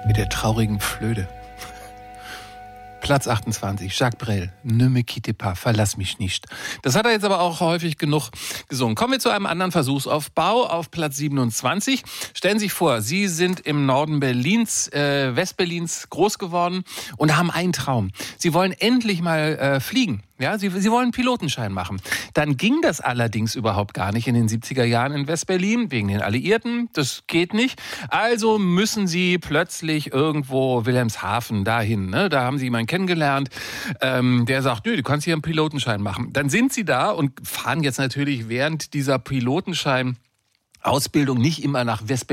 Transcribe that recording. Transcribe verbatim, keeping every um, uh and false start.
Mit der traurigen Flöte. Platz achtundzwanzig, Jacques Brel, Ne me quitte pas, verlass mich nicht. Das hat er jetzt aber auch häufig genug gesungen. Kommen wir zu einem anderen Versuchsaufbau auf Platz siebenundzwanzig. Stellen Sie sich vor, Sie sind im Norden Berlins, äh, Westberlins groß geworden und haben einen Traum. Sie wollen endlich mal äh, fliegen. Ja, Sie, Sie wollen einen Pilotenschein machen. Dann ging das allerdings überhaupt gar nicht in den siebziger Jahren in Westberlin, wegen den Alliierten. Das geht nicht. Also müssen Sie plötzlich irgendwo Wilhelmshaven dahin. Ne? Da haben Sie jemanden kennengelernt, ähm, der sagt, nö, du kannst hier einen Pilotenschein machen. Dann sind Sie da und fahren jetzt natürlich während dieser Pilotenschein Ausbildung nicht immer nach Westberlin